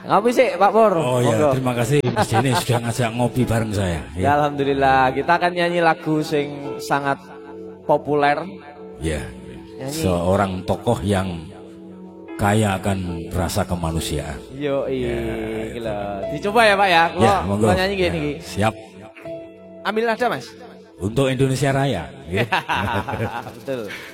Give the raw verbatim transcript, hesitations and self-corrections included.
Ngopi sih Pak Pur. Oh ya, terima kasih Mas Denny sudah ngajak ngopi bareng saya. Ya, alhamdulillah, kita akan nyanyi lagu sing sangat populer. Ya. Nyanyi. Seorang tokoh yang kaya akan rasa kemanusiaan. Yo, iya, ya, gila. Dicoba ya Pak ya. Kalau ya, monggo. nyanyi gini. Ya, siap. Ambil nada Mas. Untuk Indonesia Raya. Ya. Betul.